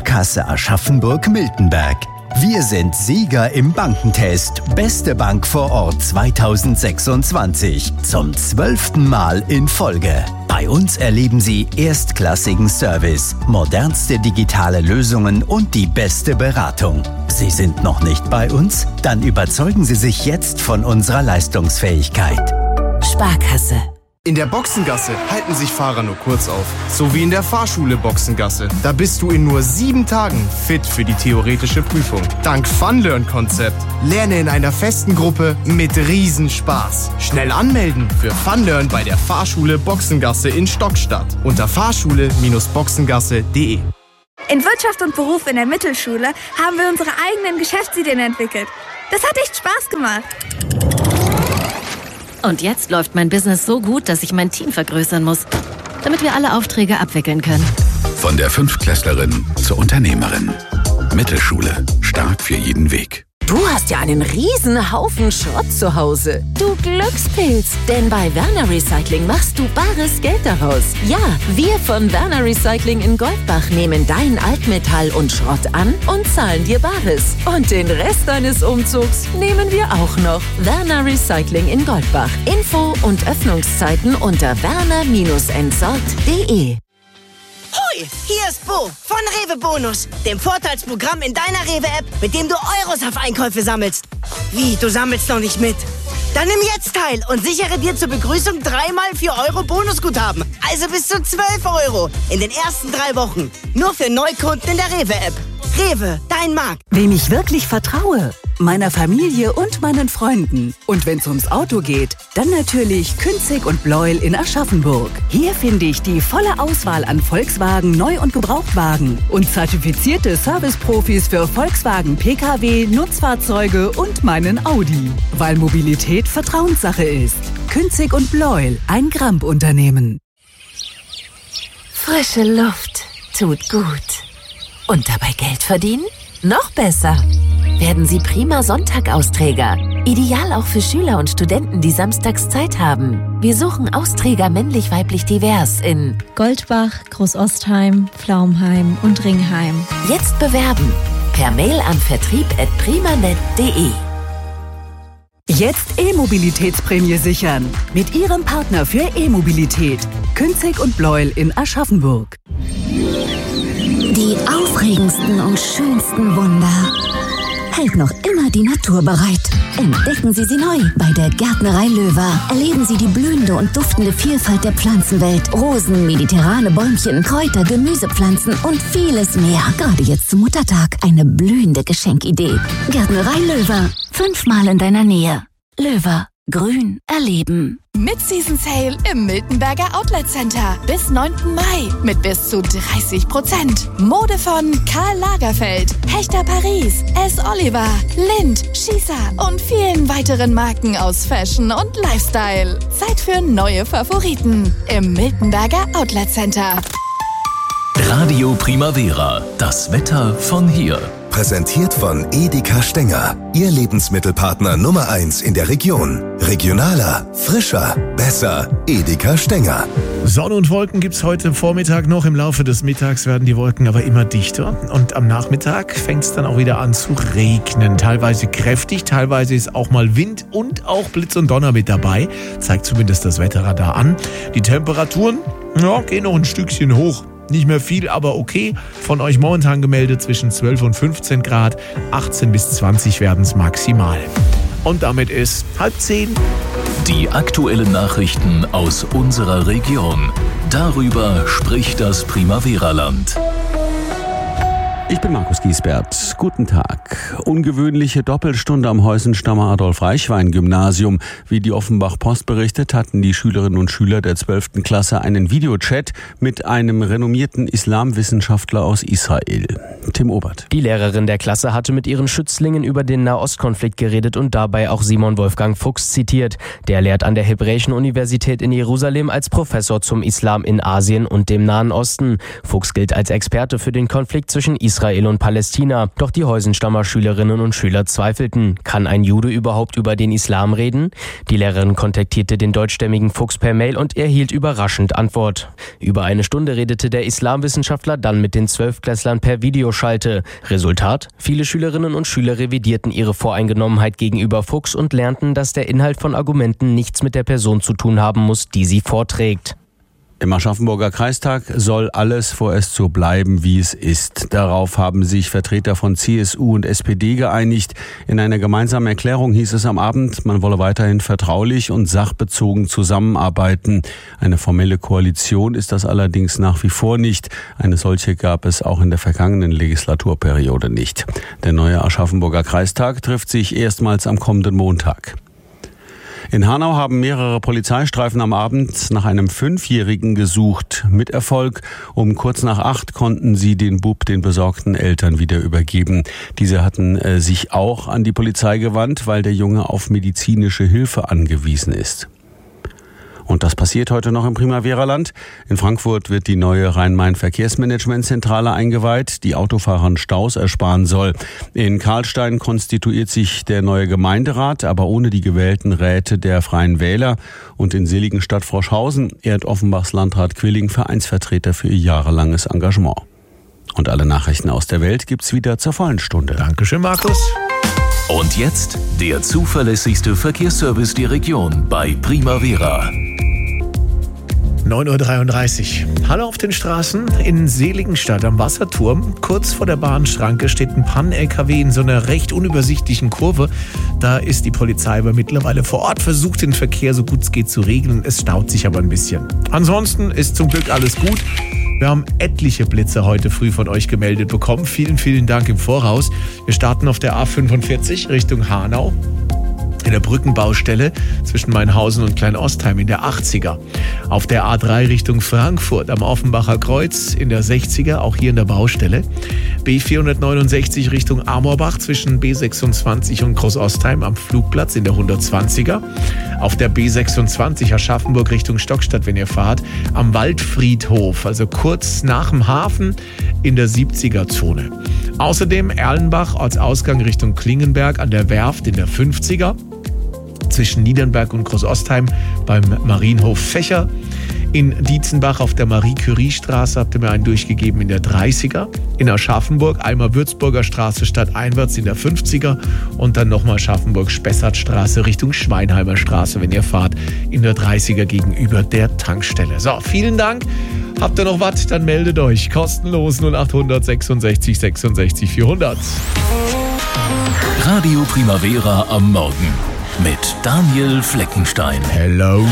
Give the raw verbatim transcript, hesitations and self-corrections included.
Sparkasse Aschaffenburg-Miltenberg. Wir sind Sieger im Bankentest Beste Bank vor Ort zweitausendsechsundzwanzig. Zum zwölften Mal in Folge. Bei uns erleben Sie erstklassigen Service, modernste digitale Lösungen und die beste Beratung. Sie sind noch nicht bei uns? Dann überzeugen Sie sich jetzt von unserer Leistungsfähigkeit. Sparkasse. In der Boxengasse halten sich Fahrer nur kurz auf. So wie in der Fahrschule Boxengasse. Da bist du in nur sieben Tagen fit für die theoretische Prüfung. Dank Funlearn-Konzept. Lerne in einer festen Gruppe mit Riesenspaß. Schnell anmelden für Funlearn bei der Fahrschule Boxengasse in Stockstadt. Unter fahrschule Bindestrich boxengasse punkt de. In Wirtschaft und Beruf in der Mittelschule haben wir unsere eigenen Geschäftsideen entwickelt. Das hat echt Spaß gemacht. Und jetzt läuft mein Business so gut, dass ich mein Team vergrößern muss, damit wir alle Aufträge abwickeln können. Von der Fünftklässlerin zur Unternehmerin. Mittelschule. Stark für jeden Weg. Du hast ja einen riesen Haufen Schrott zu Hause. Du Glückspilz. Denn bei Werner Recycling machst du bares Geld daraus. Ja, wir von Werner Recycling in Goldbach nehmen dein Altmetall und Schrott an und zahlen dir Bares. Und den Rest deines Umzugs nehmen wir auch noch. Werner Recycling in Goldbach. Info und Öffnungszeiten unter werner Bindestrich entsorgt punkt de. Hoi, hier ist Bo von Rewe Bonus, dem Vorteilsprogramm in deiner Rewe-App, mit dem du Euros auf Einkäufe sammelst. Wie, du sammelst noch nicht mit? Dann nimm jetzt teil und sichere dir zur Begrüßung dreimal vier Euro Bonusguthaben. Also bis zu zwölf Euro in den ersten drei Wochen. Nur für Neukunden in der Rewe-App. Rewe, dein Markt. Wem ich wirklich vertraue? Meiner Familie und meinen Freunden. Und wenn es ums Auto geht, dann natürlich Künzig und Bleuel in Aschaffenburg. Hier finde ich die volle Auswahl an Volkswagen Neu- und Gebrauchtwagen und zertifizierte Serviceprofis für Volkswagen P K W, Nutzfahrzeuge und meinen Audi. Weil Mobilität Vertrauenssache ist. Künzig und Bleuel, ein Gramp-Unternehmen. Frische Luft tut gut. Und dabei Geld verdienen? Noch besser. Werden Sie prima Sonntag-Austräger. Ideal auch für Schüler und Studenten, die samstags Zeit haben. Wir suchen Austräger männlich-weiblich divers in Goldbach, Großostheim, Pflaumheim und Ringheim. Jetzt bewerben. Per Mail an vertrieb at primanet punkt de. Jetzt E-Mobilitätsprämie sichern. Mit Ihrem Partner für E-Mobilität. Künzig und Bleuel in Aschaffenburg. Die aufregendsten und schönsten Wunder hält noch immer die Natur bereit. Entdecken Sie sie neu bei der Gärtnerei Löwer. Erleben Sie die blühende und duftende Vielfalt der Pflanzenwelt. Rosen, mediterrane Bäumchen, Kräuter, Gemüsepflanzen und vieles mehr. Gerade jetzt zum Muttertag eine blühende Geschenkidee. Gärtnerei Löwer. Fünfmal in deiner Nähe. Löwer. Grün erleben. Mid-Season Sale im Miltenberger Outlet Center. Bis neunten Mai mit bis zu dreißig Prozent. Mode von Karl Lagerfeld, Hechter Paris, S. Oliver, Lind, Schießer und vielen weiteren Marken aus Fashion und Lifestyle. Zeit für neue Favoriten im Miltenberger Outlet Center. Radio Primavera. Das Wetter von hier. Präsentiert von Edeka Stenger. Ihr Lebensmittelpartner Nummer eins in der Region. Regionaler, frischer, besser. Edeka Stenger. Sonne und Wolken gibt's heute Vormittag noch. Im Laufe des Mittags werden die Wolken aber immer dichter. Und am Nachmittag fängt es dann auch wieder an zu regnen. Teilweise kräftig, teilweise ist auch mal Wind und auch Blitz und Donner mit dabei. Zeigt zumindest das Wetterradar an. Die Temperaturen ja, gehen noch ein Stückchen hoch. Nicht mehr viel, aber okay. Von euch momentan gemeldet zwischen zwölf und fünfzehn Grad. achtzehn bis zwanzig werden es maximal. Und damit ist halb zehn. Die aktuellen Nachrichten aus unserer Region. Darüber spricht das Primavera-Land. Ich bin Markus Giesbert. Guten Tag. Ungewöhnliche Doppelstunde am Heusenstammer Adolf-Reichwein-Gymnasium. Wie die Offenbach-Post berichtet, hatten die Schülerinnen und Schüler der zwölften Klasse einen Videochat mit einem renommierten Islamwissenschaftler aus Israel. Tim Obert. Die Lehrerin der Klasse hatte mit ihren Schützlingen über den Nahostkonflikt geredet und dabei auch Simon Wolfgang Fuchs zitiert. Der lehrt an der Hebräischen Universität in Jerusalem als Professor zum Islam in Asien und dem Nahen Osten. Fuchs gilt als Experte für den Konflikt zwischen Israel und Palästina. Doch doch die Heusenstammer Schülerinnen und Schüler zweifelten. Kann ein Jude überhaupt über den Islam reden? Die Lehrerin kontaktierte den deutschstämmigen Fuchs per Mail und erhielt überraschend Antwort. Über eine Stunde redete der Islamwissenschaftler dann mit den Zwölftklässlern per Videoschalte. Resultat? Viele Schülerinnen und Schüler revidierten ihre Voreingenommenheit gegenüber Fuchs und lernten, dass der Inhalt von Argumenten nichts mit der Person zu tun haben muss, die sie vorträgt. Im Aschaffenburger Kreistag soll alles vorerst so bleiben, wie es ist. Darauf haben sich Vertreter von C S U und S P D geeinigt. In einer gemeinsamen Erklärung hieß es am Abend, man wolle weiterhin vertraulich und sachbezogen zusammenarbeiten. Eine formelle Koalition ist das allerdings nach wie vor nicht. Eine solche gab es auch in der vergangenen Legislaturperiode nicht. Der neue Aschaffenburger Kreistag trifft sich erstmals am kommenden Montag. In Hanau haben mehrere Polizeistreifen am Abend nach einem Fünfjährigen gesucht. Mit Erfolg. Um kurz nach acht konnten sie den Bub den besorgten Eltern wieder übergeben. Diese hatten äh, sich auch an die Polizei gewandt, weil der Junge auf medizinische Hilfe angewiesen ist. Und das passiert heute noch im Primavera-Land. In Frankfurt wird die neue Rhein-Main-Verkehrsmanagementzentrale eingeweiht, die Autofahrern Staus ersparen soll. In Karlstein konstituiert sich der neue Gemeinderat, aber ohne die gewählten Räte der Freien Wähler. Und in Seligenstadt-Froschhausen ehrt Offenbachs Landrat Quilling Vereinsvertreter für ihr jahrelanges Engagement. Und alle Nachrichten aus der Welt gibt's wieder zur vollen Stunde. Dankeschön, Markus. Und jetzt der zuverlässigste Verkehrsservice der Region bei Primavera. neun Uhr dreiunddreißig. Hallo auf den Straßen in Seligenstadt am Wasserturm. Kurz vor der Bahnschranke steht ein Pan-L K W in so einer recht unübersichtlichen Kurve. Da ist die Polizei aber mittlerweile vor Ort, versucht den Verkehr so gut es geht zu regeln. Es staut sich aber ein bisschen. Ansonsten ist zum Glück alles gut. Wir haben etliche Blitze heute früh von euch gemeldet bekommen. Vielen, vielen Dank im Voraus. Wir starten auf der A fünfundvierzig Richtung Hanau. In der Brückenbaustelle zwischen Mainhausen und Kleinostheim in der achtziger. Auf der A drei Richtung Frankfurt am Offenbacher Kreuz in der sechziger, auch hier in der Baustelle. B vierhundertneunundsechzig Richtung Amorbach zwischen B sechsundzwanzig und Großostheim am Flugplatz in der hundertzwanziger. Auf der B sechsundzwanzig Aschaffenburg Richtung Stockstadt, wenn ihr fahrt, am Waldfriedhof, also kurz nach dem Hafen in der siebziger Zone. Außerdem Erlenbach als Ausgang Richtung Klingenberg an der Werft in der fünfziger. Zwischen Niedernberg und Großostheim beim Marienhof Fächer. In Dietzenbach auf der Marie-Curie-Straße habt ihr mir einen durchgegeben in der dreißiger. In Aschaffenburg einmal Würzburger Straße stadteinwärts in der fünfziger. Und dann nochmal Aschaffenburg-Spessartstraße Richtung Schweinheimer Straße, wenn ihr fahrt, in der dreißiger gegenüber der Tankstelle. So, vielen Dank. Habt ihr noch was? Dann meldet euch. Kostenlos null achthundert sechsundsechzig sechsundsechzig vierhundert. Radio Primavera am Morgen mit Daniel Fleckenstein. Hello.